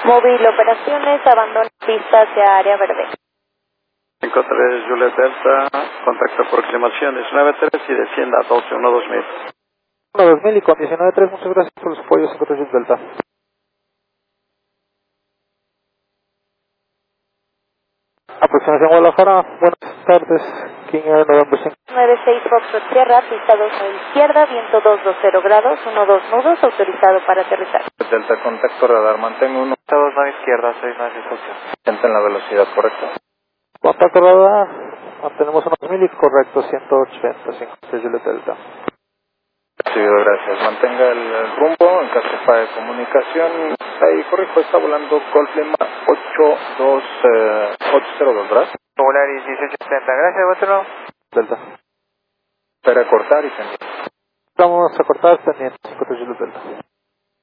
Móvil operaciones, abandona pista hacia área verde. 53 Juliet Delta, contacto aproximación 19-3 y descienda a 12-1-2000. 1-2000 y con 19-3, muchas gracias por los apoyos, 53 Juliet Delta. Aproximación Guadalajara, buenas tardes, King Air November 5. 96 Foxtrot Sierra, pista 2 a la izquierda, viento 220 grados, 12 nudos, autorizado para aterrizar. Delta, contacto radar, mantengo 1. Pista 2 a la izquierda, 69 Foxtrot. En la velocidad correcta. Contacto radar, mantenemos 1-2000 y correcto, 185 Juliet Delta. Recibido, gracias. Mantenga el rumbo en caso de falla de comunicación. Ahí, correcto, está volando Golf Lima 802, ¿verdad? Polaris 1870, gracias, Botero. Delta. Espera cortar y pendiente. Vamos a cortar pendiente, 53 Juliet Delta.